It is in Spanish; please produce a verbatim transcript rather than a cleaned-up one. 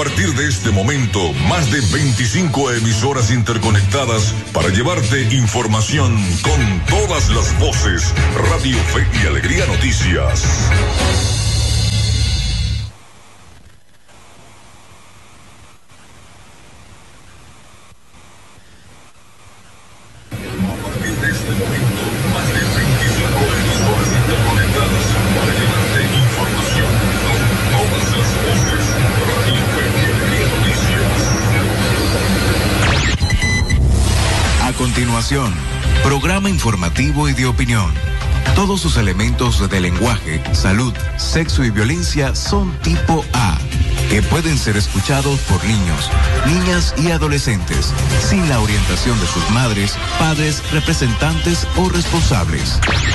partir de este momento, más de veinticinco emisoras interconectadas para llevarte información con todas las voces. Radio Fe y Alegría Noticias. Continuación, programa informativo y de opinión. Todos sus elementos de lenguaje, salud, sexo y violencia son tipo A, que pueden ser escuchados por niños, niñas y adolescentes, sin la orientación de sus madres, padres, representantes o responsables.